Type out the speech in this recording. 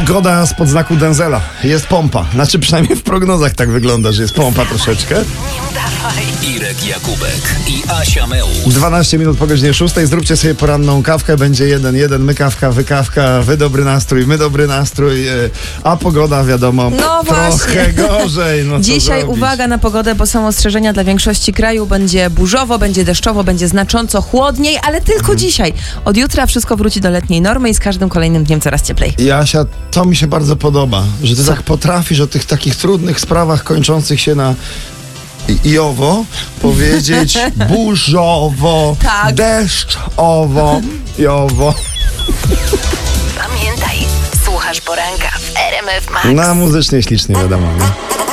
Pogoda spod znaku Denzela. Jest pompa. Znaczy przynajmniej w prognozach tak wygląda, że jest pompa troszeczkę. Nie udawaj. Irek Jakubek i Asia Meusz. 12 minut po godzinie 6. Zróbcie sobie poranną kawkę. Będzie 1-1. My kawka, wy dobry nastrój, my dobry nastrój. A pogoda wiadomo, No trochę właśnie. gorzej. No, co Dzisiaj zrobić? uwaga na pogodę, bo są ostrzeżenia dla większości kraju. Będzie burzowo, będzie deszczowo, będzie znacząco chłodniej, ale tylko dzisiaj. Od jutra wszystko wróci do letniej normy i z każdym kolejnym dniem coraz cieplej. Jasia, to mi się bardzo podoba, że ty tak potrafisz o tych takich trudnych sprawach kończących się na iowo powiedzieć burzowo, Tak. deszczowo, jowo. Pamiętaj, słuchasz poranka w RMF Max. Na muzycznie ślicznie wiadomo. Nie?